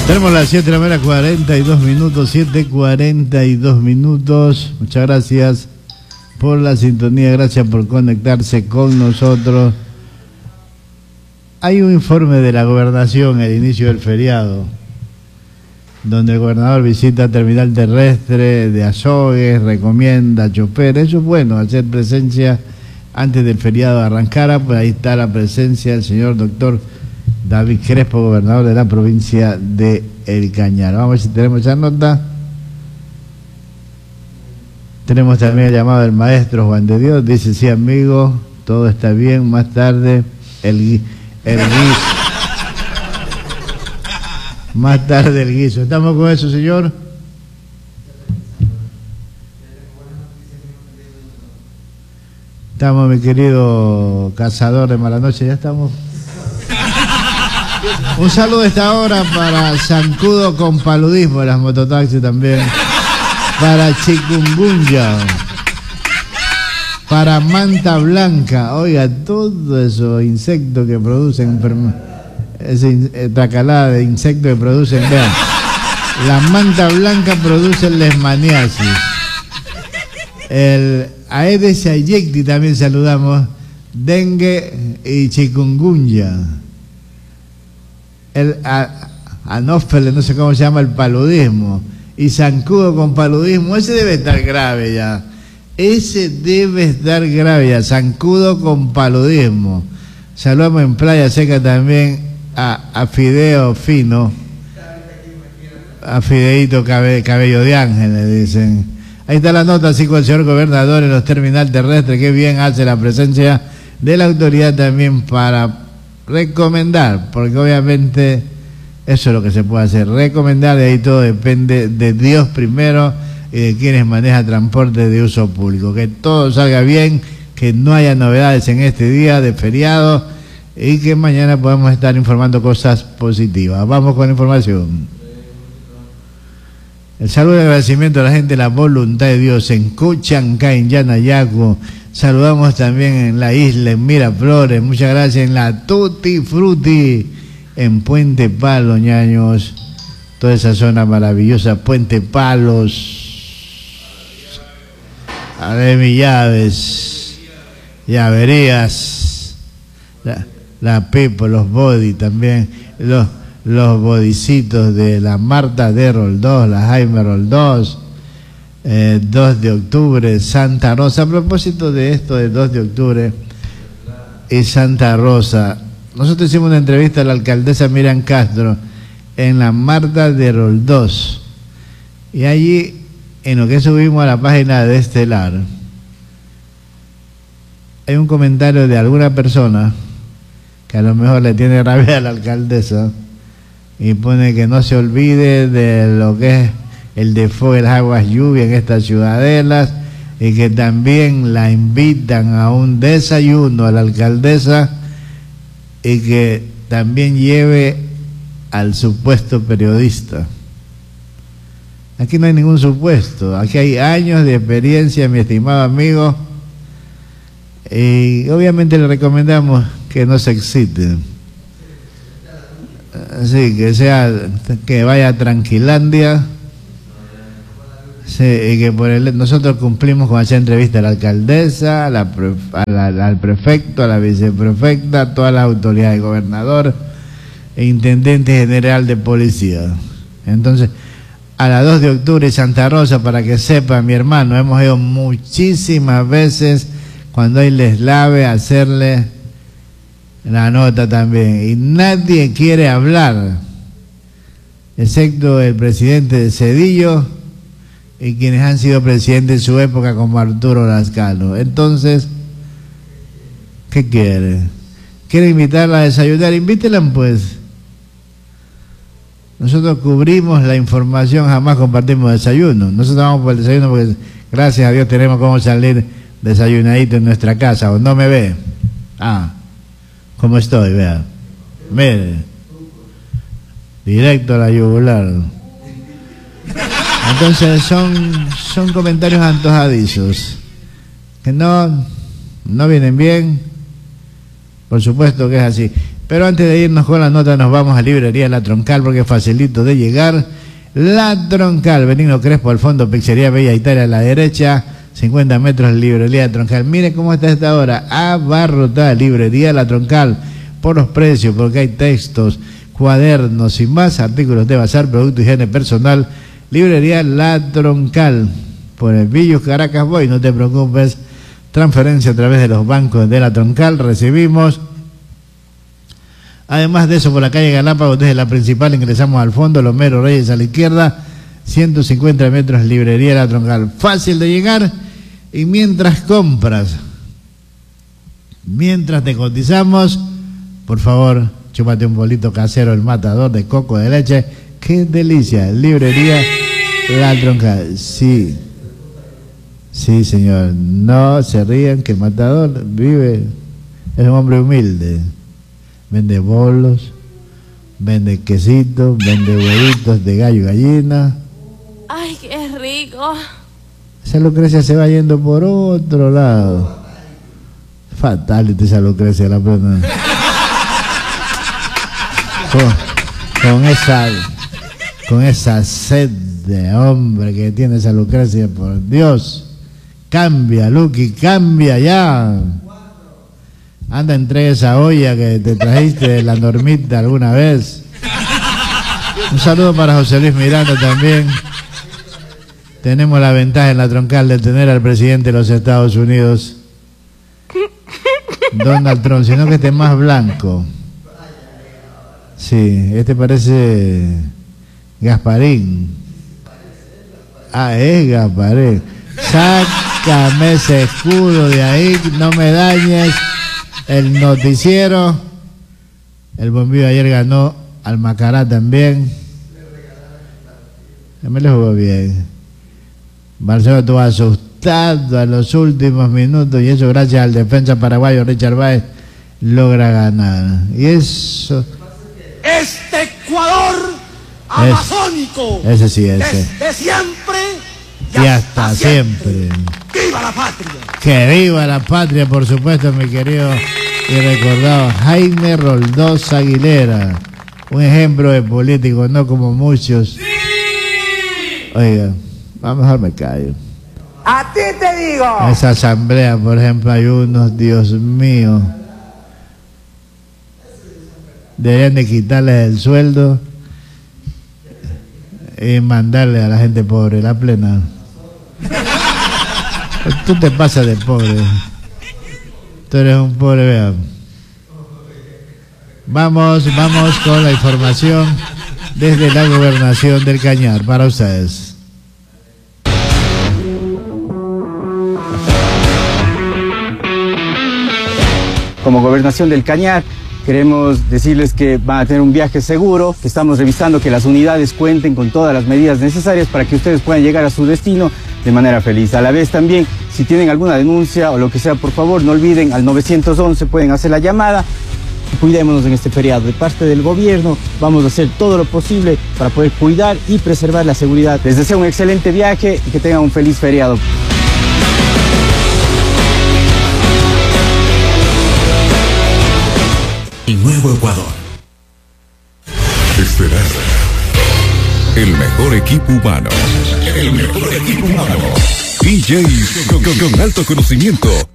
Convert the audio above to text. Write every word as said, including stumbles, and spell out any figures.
Tenemos las siete de la mañana, cuarenta y dos minutos, siete cuarenta y dos minutos. Muchas gracias por la sintonía, gracias por conectarse con nosotros. Hay un informe de la gobernación al inicio del feriado, donde el gobernador visita terminal terrestre de Azogues, recomienda a chofer. Eso es bueno, hacer presencia antes del feriado arrancara, pues ahí está la presencia del señor doctor David Crespo, gobernador de la provincia de El Cañar. Vamos a ver si tenemos esa nota. Tenemos también el llamado del maestro Juan de Dios. Dice: sí, amigo, todo está bien. Más tarde, el, el guiso. Más tarde el guiso. ¿Estamos con eso, señor? Estamos, mi querido cazador de mala noche. Ya estamos. Un saludo a esta hora para Zancudo con paludismo de las mototaxis también, para chikungunya, para manta blanca. Oiga, todos esos insectos que producen enfermedades, esa tracalada de insectos que producen, vean, la manta blanca produce leishmaniasis. El Aedes aegypti también saludamos, dengue y chikungunya. El anófeles, no sé cómo se llama, el paludismo, y zancudo con paludismo. Ese debe estar grave ya, ese debe estar grave ya, zancudo con paludismo. Saludamos en Playa Seca también a, a Fideo Fino, a Fideito Cabe, Cabello de Ángel, le dicen. Ahí está la nota, así con el señor gobernador en los terminales terrestres. Qué bien hace la presencia de la autoridad también para recomendar, porque obviamente eso es lo que se puede hacer, recomendar, y ahí todo depende de Dios primero y de quienes manejan transporte de uso público. Que todo salga bien, que no haya novedades en este día de feriado y que mañana podamos estar informando cosas positivas. Vamos con la información. El saludo y agradecimiento a la gente de la voluntad de Dios en Cuchancay, en Yanayacu. Saludamos también en la isla, en Miraflores. Muchas gracias en la Tutti Frutti, en Puente Palos, ñaños. Toda esa zona maravillosa, Puente Palos, Ademi Llaves, Llaverías, la, la Pepo, los body también, los, los bodicitos de la Marta de Roldós, la Jaime Roldós. Eh, dos de octubre, Santa Rosa. A propósito de esto de dos de octubre y Santa Rosa, nosotros hicimos una entrevista a la alcaldesa Miriam Castro en la Marta de Roldós, y allí, en lo que subimos a la página de Estelar, hay un comentario de alguna persona que a lo mejor le tiene rabia a la alcaldesa y pone que no se olvide de lo que es el default de las aguas lluvia en estas ciudadelas, y que también la invitan a un desayuno a la alcaldesa, y que también lleve al supuesto periodista. Aquí no hay ningún supuesto, aquí hay años de experiencia, mi estimado amigo, y obviamente le recomendamos que no se excite. Así que sea, que vaya a Tranquilandia. Sí, y que por el, nosotros cumplimos con hacer entrevista a la alcaldesa, a la, a la, al prefecto, a la viceprefecta, a todas las autoridades, gobernador e intendente general de policía. Entonces, a las dos de octubre, Santa Rosa, para que sepa, mi hermano, hemos ido muchísimas veces cuando hay leslave a hacerle la nota también, y nadie quiere hablar, excepto el presidente de Cedillo y quienes han sido presidentes en su época, como Arturo Lascano. Entonces, ¿qué quiere? ¿Quiere invitarla a desayunar? Invítela, pues. Nosotros cubrimos la información, jamás compartimos desayuno. Nosotros vamos por el desayuno porque, gracias a Dios, tenemos cómo salir desayunadito en nuestra casa. ¿O no me ve? Ah, ¿cómo estoy? Vea. Mire. Directo a la yugular. Entonces son, son comentarios antojadizos que no, no vienen bien. Por supuesto que es así. Pero antes de irnos con la nota, nos vamos a Librería La Troncal, porque es facilito de llegar. La Troncal, Benigno Crespo al fondo, Pizzería Bella Italia a la derecha, cincuenta metros, Librería La Troncal. Mire cómo está esta hora, abarrotada Librería La Troncal, por los precios, porque hay textos, cuadernos y más, artículos de bazar, producto higiene personal. Librería La Troncal, por el Villos Caracas Boy, no te preocupes, transferencia a través de los bancos de La Troncal, recibimos. Además de eso, por la calle Galápagos, desde la principal ingresamos al fondo, Lomero Reyes a la izquierda, ciento cincuenta metros, Librería La Troncal. Fácil de llegar, y mientras compras, mientras te cotizamos, por favor, chúpate un bolito casero, el Matador de coco de leche. ¡Qué delicia! Librería La Troncal. Sí, sí, señor. No se rían, que el Matador vive, es un hombre humilde. Vende bolos, vende quesitos, vende huevitos de gallo y gallina. ¡Ay, qué rico! Esa Lucrecia se va yendo por otro lado. Fatal esa Lucrecia, la plena. Con, con esa con esa sed de hombre que tiene esa Lucrecia, por Dios. Cambia, Luqui, cambia ya. Anda, entrega esa olla que te trajiste de la Normita alguna vez. Un saludo para José Luis Miranda también. Tenemos la ventaja en La Troncal de tener al presidente de los Estados Unidos, Donald Trump, sino que este es más blanco. Sí, este parece Gasparín. Ah, es Gasparín. Sácame ese escudo de ahí, no me dañes el noticiero. El Bombillo ayer ganó al Macará también. Me lo jugó bien. Marcelo estuvo asustado a los últimos minutos, y eso gracias al defensa paraguayo Richard Báez logra ganar. Y eso... Este Ecuador amazónico. Es, ese sí, ese. Desde siempre y, y hasta, hasta siempre. siempre. ¡Viva la patria! Que viva la patria, por supuesto, mi querido y recordado Jaime Roldós Aguilera. Un ejemplo de político, no como muchos. Oiga, a lo mejor me callo. A ti te digo. En esa asamblea, por ejemplo, hay unos, Dios mío, deberían de quitarles el sueldo y mandarle a la gente pobre, la plena. Tú te pasas de pobre. Tú eres un pobre, vea. Vamos, vamos con la información desde la gobernación del Cañar para ustedes. Como gobernación del Cañar, queremos decirles que van a tener un viaje seguro, que estamos revisando que las unidades cuenten con todas las medidas necesarias para que ustedes puedan llegar a su destino de manera feliz. A la vez también, si tienen alguna denuncia o lo que sea, por favor, no olviden al nueve once, pueden hacer la llamada. Cuidémonos en este feriado. De parte del gobierno vamos a hacer todo lo posible para poder cuidar y preservar la seguridad. Les deseo un excelente viaje y que tengan un feliz feriado. Nuevo Ecuador. Esperar. El mejor equipo humano. El mejor equipo humano. D Js con, con, con alto conocimiento